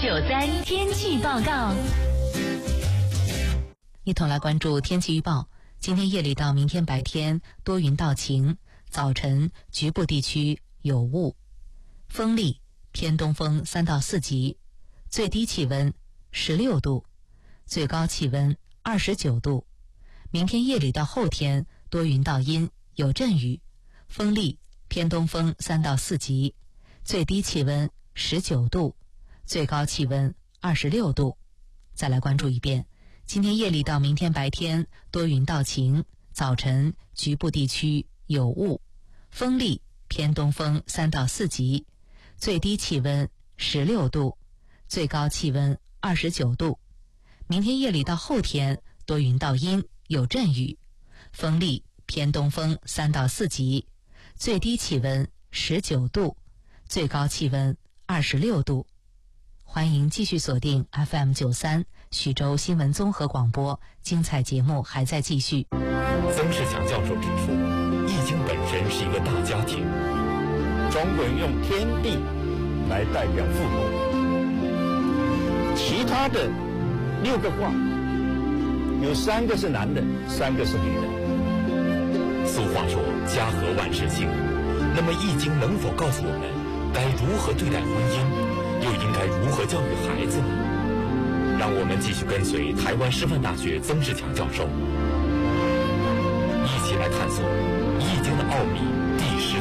FM93天气报告， 一同来关注天气预报。今天夜里到明天白天多云到晴，早晨局部地区有雾，风力偏东风3到4级，最低气温16度，最高气温29度。明天夜里到后天多云到阴，有阵雨，风力偏东风3到4级，最低气温19度，最高气温26度。再来关注一遍，今天夜里到明天白天多云到晴，早晨局部地区有雾，风力偏东风3到4级，最低气温16度，最高气温29度。明天夜里到后天多云到阴，有阵雨，风力偏东风3到4级，最低气温19度，最高气温26度。欢迎继续锁定 FM93 徐州新闻综合广播，精彩节目还在继续。 曾仕强教授指出，易经本身是一个大家庭， 中国人用天地来代表父母，其他的6个卦有3个是男的，3个是女的。 俗话说家和万事兴，那么易经能否告诉我们该如何对待婚姻，又应该如何教育孩子呢？让我们继续跟随台湾师范大学曾仕强教授，一起来探索易经的奥秘。